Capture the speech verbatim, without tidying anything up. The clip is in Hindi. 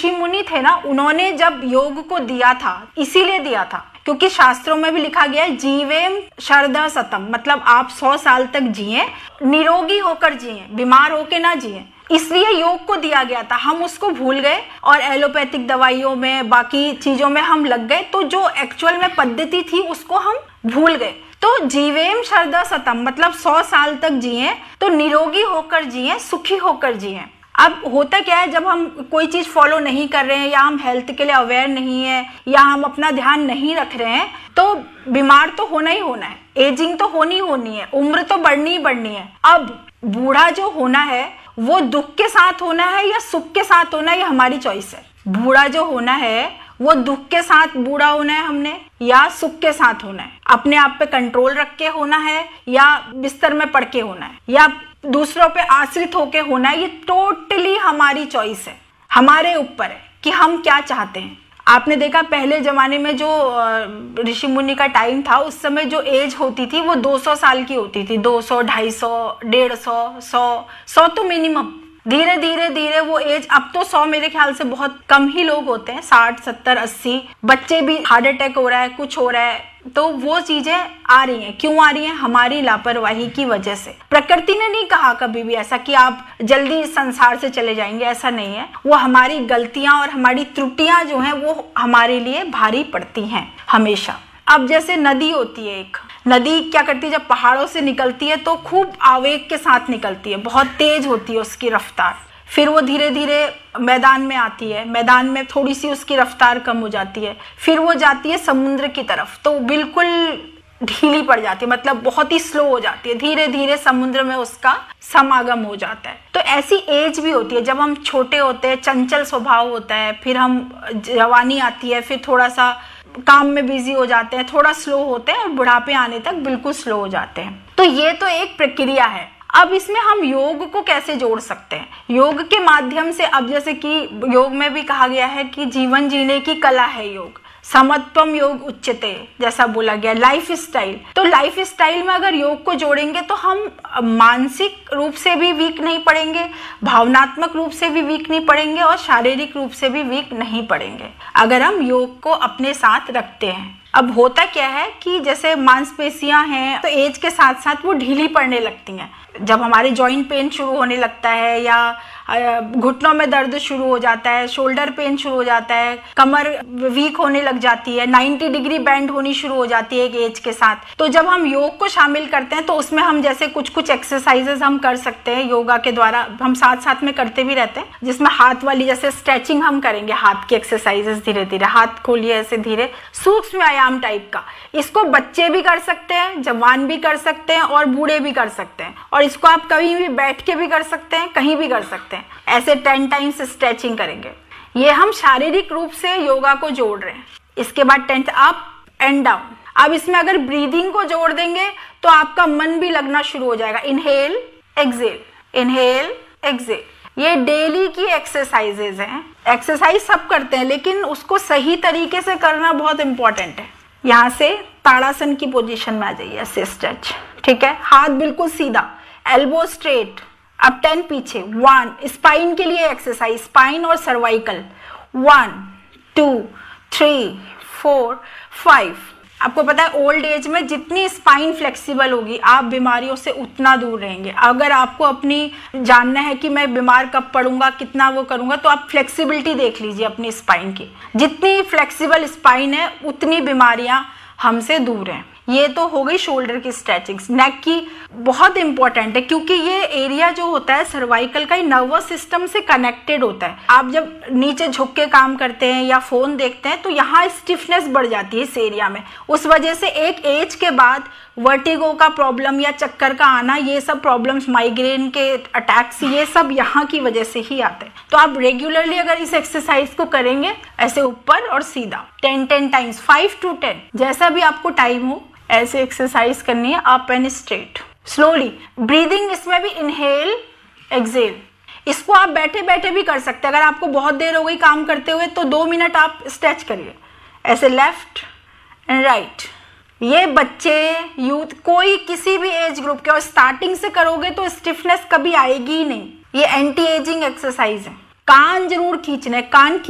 ऋषि मुनि थे ना, उन्होंने जब योग को दिया था इसीलिए दिया था क्योंकि शास्त्रों में भी लिखा गया है जीवेम शरदा सतम, मतलब आप सौ साल तक जिए, निरोगी होकर जिए, बीमार होकर ना जिए। इसलिए योग को दिया गया था। हम उसको भूल गए और एलोपैथिक दवाइयों में, बाकी चीजों में हम लग गए, तो जो एक्चुअल में पद्धति थी उसको हम भूल गए। तो जीवेम शरदा सतम मतलब सौ साल तक जिए, तो निरोगी होकर जिए, सुखी होकर जिए। अब होता क्या है, जब हम कोई चीज फॉलो नहीं कर रहे हैं या हम हेल्थ के लिए अवेयर नहीं है या हम अपना ध्यान नहीं रख रहे हैं, तो बीमार तो होना ही होना है, एजिंग तो होनी होनी है, उम्र तो बढ़नी ही बढ़नी है। अब बूढ़ा जो होना है वो दुख के साथ होना है या सुख के साथ होना है, ये हमारी चॉइस है। बूढ़ा जो होना है वो दुख के साथ बूढ़ा होना है हमने या सुख के साथ होना है, अपने आप पे कंट्रोल रख के होना है या बिस्तर में पड़ के होना है या दूसरों पे आश्रित होके होना है, ये टोटली हमारी चॉइस है, हमारे ऊपर है कि हम क्या चाहते हैं। आपने देखा पहले जमाने में जो ऋषि मुनि का टाइम था, उस समय जो एज होती थी वो दो सौ साल की होती थी, दो सौ, ढाई सौ, डेढ़ सौ, सौ, सौ तो मिनिमम। धीरे धीरे धीरे वो एज, अब तो सौ मेरे ख्याल से बहुत कम ही लोग होते हैं, साठ, सत्तर, अस्सी, बच्चे भी हार्ट अटैक हो रहा है, कुछ हो रहा है। तो वो चीजें आ रही हैं, क्यों आ रही हैं? हमारी लापरवाही की वजह से। प्रकृति ने नहीं कहा कभी भी ऐसा कि आप जल्दी संसार से चले जाएंगे, ऐसा नहीं है। वो हमारी गलतियां और हमारी त्रुटियां जो हैं वो हमारे लिए भारी पड़ती हैं हमेशा। अब जैसे नदी होती है, एक नदी क्या करती है, जब पहाड़ों से निकलती है तो खूब आवेग के साथ निकलती है, बहुत तेज होती है उसकी रफ्तार। फिर वो धीरे धीरे मैदान में आती है, मैदान में थोड़ी सी उसकी रफ्तार कम हो जाती है, फिर वो जाती है समुद्र की तरफ, तो बिल्कुल ढीली पड़ जाती है, मतलब बहुत ही स्लो हो जाती है, धीरे धीरे समुद्र में उसका समागम हो जाता है। तो ऐसी एज भी होती है, जब हम छोटे होते हैं चंचल स्वभाव होता है, फिर हम जवानी आती है, फिर थोड़ा सा काम में बिजी हो जाते हैं, थोड़ा स्लो होते हैं और बुढ़ापे आने तक बिल्कुल स्लो हो जाते हैं। तो ये तो एक प्रक्रिया है। अब इसमें हम योग को कैसे जोड़ सकते हैं? योग के माध्यम से, अब जैसे कि योग में भी कहा गया है कि जीवन जीने की कला है योग, समत्वम योग उच्यते, जैसा बोला गया, लाइफ स्टाइल। तो लाइफ स्टाइल में अगर योग को जोड़ेंगे तो हम मानसिक रूप से भी वीक नहीं पड़ेंगे, भावनात्मक रूप से भी वीक नहीं पड़ेंगे और शारीरिक रूप से भी वीक नहीं पड़ेंगे अगर हम योग को अपने साथ रखते हैं। अब होता क्या है कि जैसे मांसपेशियां हैं तो एज के साथ साथ वो ढीली पड़ने लगती हैं। जब हमारे जॉइंट पेन शुरू होने लगता है या घुटनों में दर्द शुरू हो जाता है, शोल्डर पेन शुरू हो जाता है, कमर वीक होने लग जाती है, नब्बे डिग्री बेंड होनी शुरू हो जाती है एक एज के साथ। तो जब हम योग को शामिल करते हैं तो उसमें हम जैसे कुछ कुछ एक्सरसाइजेस हम कर सकते हैं योगा के द्वारा, हम साथ साथ में करते भी रहते हैं, जिसमें हाथ वाली जैसे स्ट्रेचिंग हम करेंगे, हाथ की एक्सरसाइजेस, धीरे धीरे हाथ खोलिए ऐसे धीरे, सूक्ष्म व्यायाम टाइप का। इसको बच्चे भी कर सकते हैं, जवान भी कर सकते हैं और बूढ़े भी कर सकते हैं, और इसको आप कहीं भी बैठ के भी कर सकते हैं, कहीं भी कर सकते हैं। ऐसे टेन टाइम्स स्ट्रेचिंग करेंगे। ये हम शारीरिक रूप से योगा को जोड़ रहे हैं। इसके बाद टेंथ अप एंड डाउन। अब इसमें अगर ब्रीदिंग को जोड़ देंगे तो आपका मन भी लगना शुरू हो जाएगा। Inhale exhale, inhale exhale. ये डेली की एक्सरसाइजेज हैं। एक्सरसाइज सब करते हैं लेकिन उसको सही तरीके से करना बहुत इंपॉर्टेंट है। यहाँ से ताड़ासन की पोजीशन में आ जाइए, ऐसे स्ट्रेच, ठीक है, हाथ बिल्कुल सीधा, एल्बो स्ट्रेट, अब टेन पीछे, वन, स्पाइन के लिए एक्सरसाइज, स्पाइन और cervical, one, to, three, four, five. आपको पता है ओल्ड एज में जितनी स्पाइन फ्लेक्सिबल होगी आप बीमारियों से उतना दूर रहेंगे। अगर आपको अपनी जानना है कि मैं बीमार कब पड़ूंगा, कितना वो करूंगा, तो आप फ्लेक्सिबिलिटी देख लीजिए अपनी स्पाइन की। जितनी फ्लेक्सिबल स्पाइन है उतनी बीमारियां हमसे दूर हैं। ये तो हो गई शोल्डर की स्ट्रेचिंग्स। नेक की बहुत इंपॉर्टेंट है क्योंकि ये एरिया जो होता है सर्वाइकल का, नर्वस सिस्टम से कनेक्टेड होता है। आप जब नीचे झुक के काम करते हैं या फोन देखते हैं तो यहाँ स्टिफनेस बढ़ जाती है इस एरिया में। उस वजह से एक एज के बाद वर्टिगो का प्रॉब्लम या चक्कर का आना, ये सब प्रॉब्लम्स, माइग्रेन के अटैक्स, ये सब यहाँ की वजह से ही आते हैं। तो आप रेगुलरली अगर इस एक्सरसाइज को करेंगे ऐसे ऊपर और सीधा ten ten times, five to ten, जैसा भी आपको टाइम हो ऐसे एक्सरसाइज करनी है, up and straight. Slowly breathing, इसमें भी इनहेल एक्सेल। इसको आप बैठे बैठे भी कर सकते हैं। अगर आपको बहुत देर हो गई काम करते हुए तो दो मिनट आप स्ट्रेच करिए, ऐसे लेफ्ट एंड राइट। ये बच्चे, यूथ, कोई किसी भी एज ग्रुप के, और स्टार्टिंग से करोगे तो स्टिफनेस कभी आएगी ही नहीं। ये एंटी एजिंग एक्सरसाइज है। कान जरूर खींचने, कान